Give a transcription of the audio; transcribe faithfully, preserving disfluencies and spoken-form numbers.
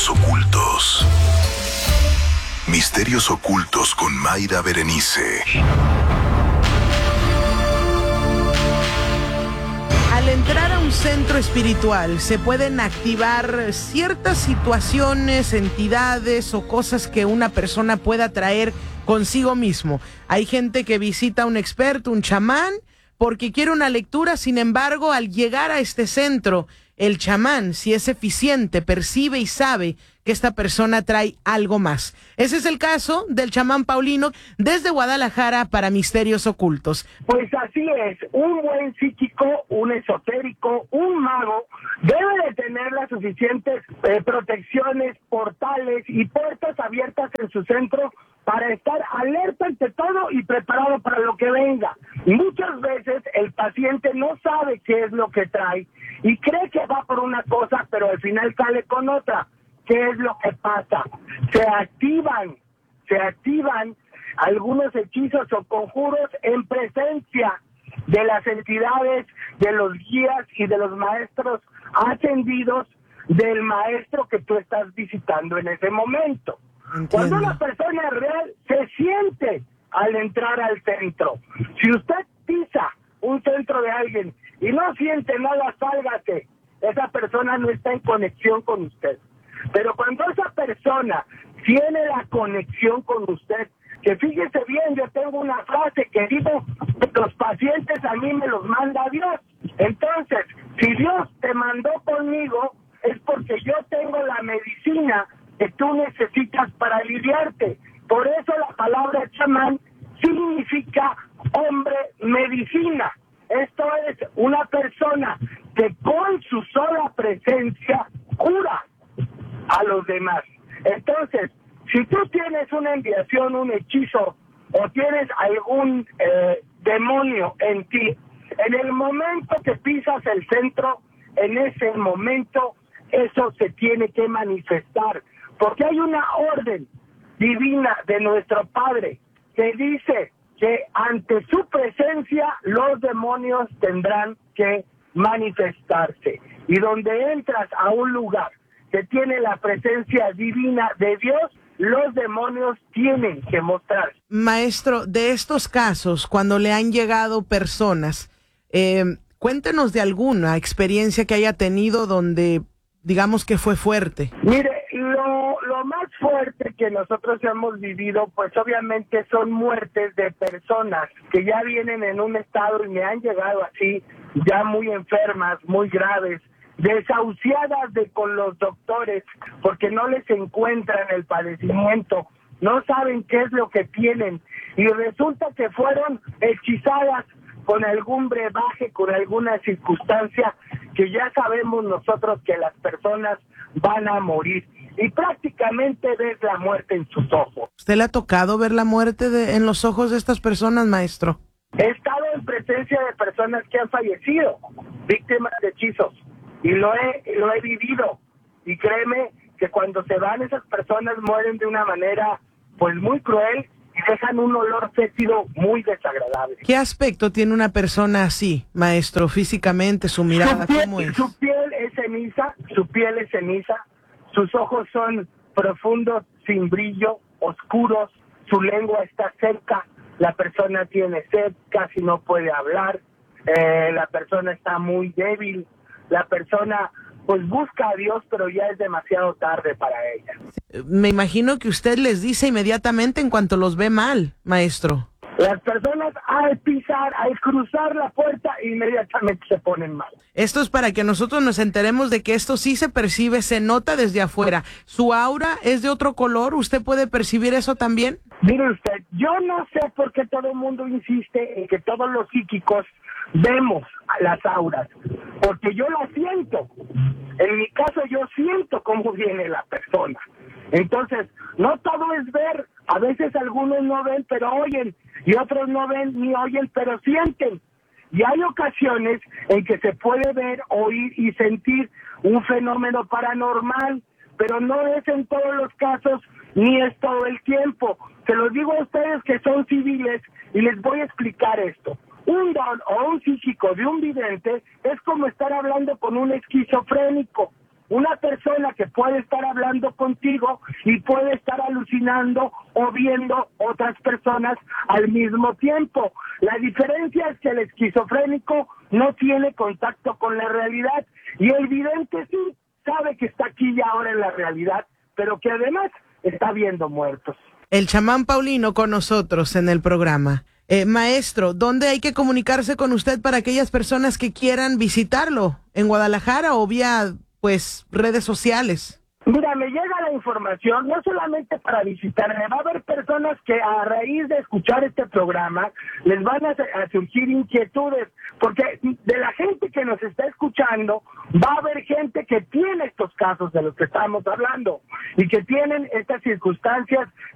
Misterios ocultos. Misterios ocultos con Mayra Berenice. Al entrar a un centro espiritual se pueden activar ciertas situaciones, entidades o cosas que una persona pueda traer consigo mismo. Hay gente que visita a un experto, un chamán, porque quiere una lectura. Sin embargo, al llegar a este centro, el chamán, si es eficiente, percibe y sabe que esta persona trae algo más. Ese es el caso del chamán Paulino desde Guadalajara para Misterios Ocultos. Pues así es, un buen psíquico, un esotérico, un mago debe de tener las suficientes eh, protecciones, portales y puertas abiertas en su centro para estar alerta ante todo y preparado para lo que venga. Muchas veces el paciente no sabe qué es lo que trae y cree que va por una cosa, pero al final sale con otra. ¿Qué es lo que pasa? Se activan, se activan algunos hechizos o conjuros en presencia de las entidades, de los guías y de los maestros ascendidos del maestro que tú estás visitando en ese momento. Entiendo. Cuando una persona real se siente al entrar al centro, si usted pisa un centro de alguien y no siente nada, sálgase. Esa persona no está en conexión con usted. Pero cuando esa persona tiene la conexión con usted, que fíjese bien, yo tengo una frase que digo, los pacientes a mí me los manda Dios. Entonces, si Dios te mandó conmigo, es porque yo tengo la medicina que tú necesitas para aliviarte. Por eso la palabra chamán significa hombre medicina. Esto es una persona que con su sola presencia cura a los demás. Entonces, si tú tienes una enviación, un hechizo, o tienes algún eh, demonio en ti, en el momento que pisas el centro, en ese momento, eso se tiene que manifestar, porque hay una orden divina de nuestro Padre que dice que ante su presencia los demonios tendrán que manifestarse. Y donde entras a un lugar que tiene la presencia divina de Dios, los demonios tienen que mostrar. Maestro, de estos casos, cuando le han llegado personas, eh, cuéntenos de alguna experiencia que haya tenido donde, digamos que fue fuerte. Mire, lo, lo más fuerte que nosotros hemos vivido, pues obviamente son muertes de personas que ya vienen en un estado y me han llegado así, ya muy enfermas, muy graves, desahuciadas de con los doctores porque no les encuentran el padecimiento, no saben qué es lo que tienen y resulta que fueron hechizadas con algún brebaje, con alguna circunstancia que ya sabemos nosotros que las personas van a morir y prácticamente ves la muerte en sus ojos. ¿Usted le ha tocado ver la muerte de, en los ojos de estas personas, maestro? He estado en presencia de personas que han fallecido, víctimas de hechizos. Y lo he, lo he vivido. Y créeme que cuando se van esas personas mueren de una manera pues muy cruel y dejan un olor fétido muy desagradable. ¿Qué aspecto tiene una persona así, maestro, físicamente, su mirada, su piel, cómo es? Su piel es ceniza, su piel es ceniza, sus ojos son profundos, sin brillo, oscuros, su lengua está cerca, la persona tiene sed, casi no puede hablar, eh, la persona está muy débil. La persona pues busca a Dios, pero ya es demasiado tarde para ella. Me imagino que usted les dice inmediatamente en cuanto los ve mal, maestro. Las personas al pisar, al cruzar la puerta, inmediatamente se ponen mal. Esto es para que nosotros nos enteremos de que esto sí se percibe, se nota desde afuera. ¿Su aura es de otro color? ¿Usted puede percibir eso también? Mire usted, yo no sé por qué todo el mundo insiste en que todos los psíquicos vemos las auras, porque yo las siento. En mi caso yo siento cómo viene la persona. Entonces, no todo es ver, a veces algunos no ven pero oyen, y otros no ven ni oyen pero sienten. Y hay ocasiones en que se puede ver, oír y sentir un fenómeno paranormal, pero no es en todos los casos ni es todo el tiempo. Se los digo a ustedes que son civiles y les voy a explicar esto. Un don o un psíquico de un vidente es como estar hablando con un esquizofrénico. una persona que puede estar hablando contigo y puede estar alucinando o viendo otras personas al mismo tiempo. La diferencia es que el esquizofrénico no tiene contacto con la realidad y el vidente sí sabe que está aquí y ahora en la realidad, pero que además está viendo muertos. El chamán Paulino con nosotros en el programa. Eh, maestro, ¿dónde hay que comunicarse con usted para aquellas personas que quieran visitarlo? ¿En Guadalajara o vía, pues, redes sociales? Mira, me llega la información, no solamente para visitarme, va a haber personas que a raíz de escuchar este programa les van a, a surgir inquietudes, porque de la gente que nos está escuchando va a haber gente que tiene estos casos de los que estamos hablando y que tienen estas circunstancias